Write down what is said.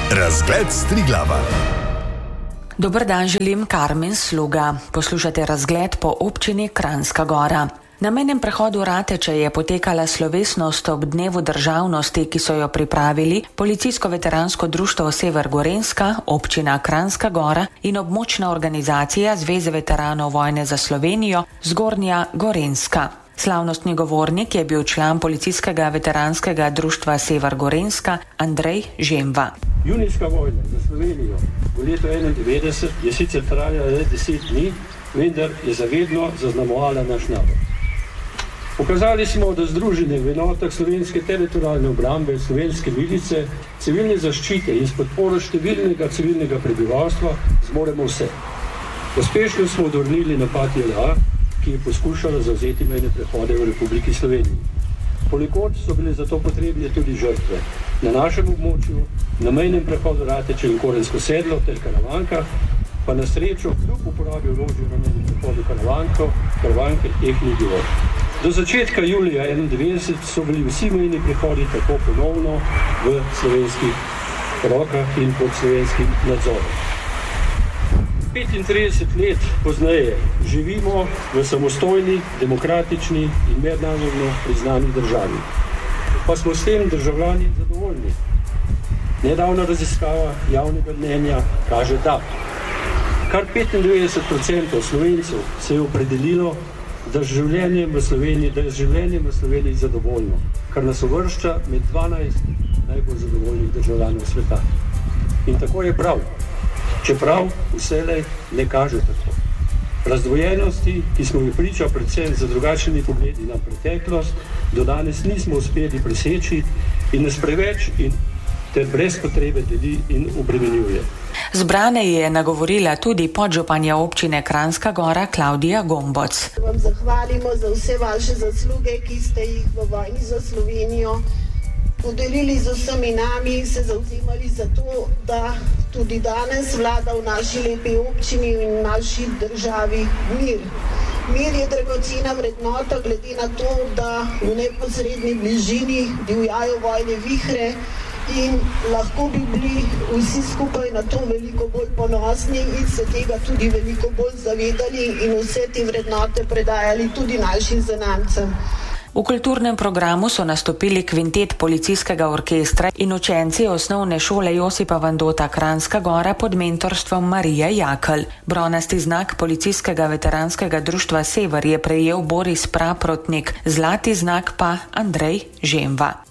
Razgled Striglava. Dober dan želim, Karmen Sluga. Poslušate razgled po občini Kranjska Gora. Na mejnem prehodu Rateče je potekala slovesnost ob dnevu državnosti, ki so jo pripravili Policijsko-veteransko društvo Sever Gorenjska, občina Kranjska Gora in območna organizacija Zveze veteranov vojne za Slovenijo Zgornja Gorenjska. Slavnostni govornik je bil član Policijskega veteranskega društva Sever Gorenjska Andrej Žemva. Junijska vojna za Slovenijo v letu 1991 je sicer trajala le 10 dni, vendar je zavedno zaznamovala naš narod. Pokazali smo, da združene v enotah slovenske teritorialne obrambe, slovenske milice, civilne zaščite in s podporo številnega civilnega prebivalstva zmoremo vse. Uspešno smo odvrnili napad JLA, ki je poskušala zavzeti mejne prehode v Republiki Sloveniji. Ponekod so bile zato potrebne tudi žrtve. Na našem območju, na mejnem prehodu Rateče in Korensko sedlo ter Karavanka, pa na srečo kljub uporabi orožja na mejnem prehodu Karavanke teh ni bilo. Do začetka julija 1991 so bili vsi mejni prehodi tako ponovno v slovenskih rokah in pod slovenskim nadzorom. 35 let pozneje živimo v samostojni, demokratični in mednarodno priznani državi. Pa smo s tem državljani zadovoljni. Nedavna raziskava javnega mnenja kaže da. Kar 95% Slovencev se je opredelilo, da je življenjem v Sloveniji zadovoljno, kar nas uvršča med 12 najbolj zadovoljnih državljanov sveta. In tako je prav. Čeprav vselej ne kaže tako. Razdvojenosti, ki smo jih priča predvsem za drugačnimi pogledi na preteklost, do danes nismo uspeli preseči in nas preveč ter brez potrebe deli in obremenjuje. Zbrane je nagovorila tudi podžupanja občine Kranjska Gora Klavdija Gomboc. Vam zahvalimo za vse vaše zasluge, ki ste jih v vojni za Slovenijo podelili z vsemi nami in se zavzemali za to, da tudi danes vlada v naši lepi občini in v naši državi mir. Mir je dragocena vrednota, glede na to, da v neposredni bližini divjajo vojne vihre in lahko bi bili vsi skupaj na to veliko bolj ponosni in se tega tudi veliko bolj zavedali in vse te vrednote predajali tudi našim zanamcem. V kulturnem programu so nastopili kvintet policijskega orkestra in učenci osnovne šole Josipa Vandota Kranjska Gora pod mentorstvom Marije Jakl. Bronasti znak Policijskega veteranskega društva Sever je prejel Boris Praprotnik, zlati znak pa Andrej Žemva.